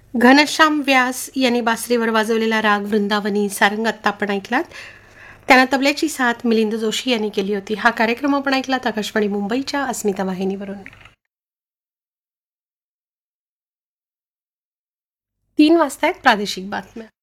घनश्याम व्यास यांनी बासरीवर वाजवलेला राग वृंदावनी सारंग आत्ता आपण ऐकलात. त्यांना तबल्याची साथ मिलिंद जोशी यांनी केली होती. हा कार्यक्रम आपण ऐकलात आकाशवाणी मुंबईच्या अस्मिता वाहिनीवरून. 3 वाजता आहेत प्रादेशिक बातम्या.